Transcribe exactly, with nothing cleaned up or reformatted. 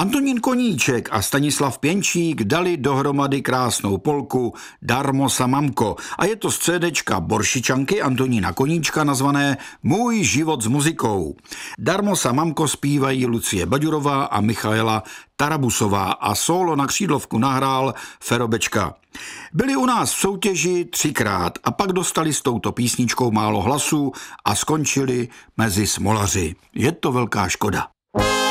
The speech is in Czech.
Antonín Koníček a Stanislav Pěnčík dali dohromady krásnou polku Darmo sa mamko a je to z cédečka Boršičanky Antonína Koníčka nazvané Můj život s muzikou. Darmo sa mamko zpívají Lucie Baďurová a Michaela Tarabusová a sólo na křídlovku nahrál Ferobečka. Byli u nás v soutěži třikrát a pak dostali s touto písničkou málo hlasů a skončili mezi smolaři. Je to velká škoda.